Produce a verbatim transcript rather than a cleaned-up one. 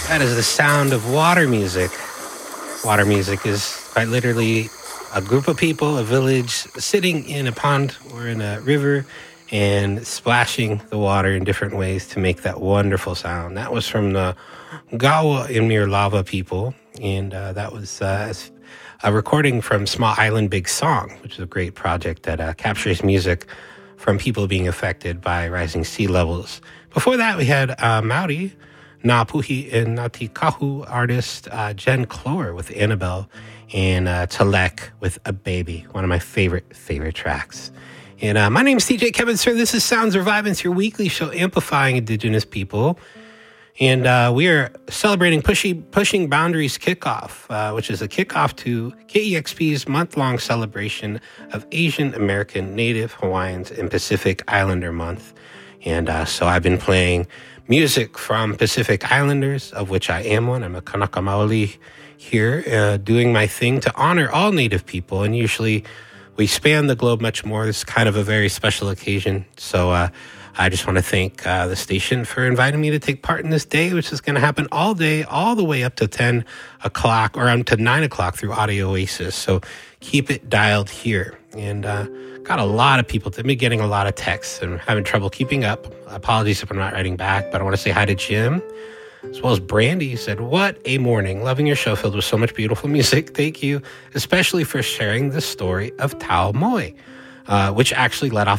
That is the sound of water music. Water music is quite literally a group of people, a village, sitting in a pond or in a river and splashing the water in different ways to make that wonderful sound. That was from the Gawa Imir Lava people, and uh, that was uh, a recording from Small Island Big Song, which is a great project that uh, captures music from people being affected by rising sea levels. Before that, we had uh, Maori, Na Puhi and Ngati Kahu artist uh, Jen Clore with Annabelle, and uh, Talek with A Baby, one of my favorite, favorite tracks. And uh, my name is D J Kevin Sir. This is Sounds Revivance, your weekly show amplifying Indigenous people. And uh, we are celebrating Pushing, Pushing Boundaries Kickoff, uh, which is a kickoff to K E X P's month-long celebration of Asian American, Native, Hawaiians, and Pacific Islander Month. And uh, so I've been playing music from Pacific Islanders, of which I am one. I'm a Kanaka Maoli here, uh, doing my thing to honor all Native people. And usually we span the globe much more. It's kind of a very special occasion. So uh, I just want to thank uh, the station for inviting me to take part in this day, which is going to happen all day, all the way up to ten o'clock or up to nine o'clock through Audio Oasis. So keep it dialed here. And uh, got a lot of people. I've been getting a lot of texts and having trouble keeping up. Apologies if I'm not writing back, but I want to say hi to Jim, as well as Brandy. He said, "What a morning. Loving your show filled with so much beautiful music. Thank you, especially for sharing the story of Tao Moi, uh, which actually led off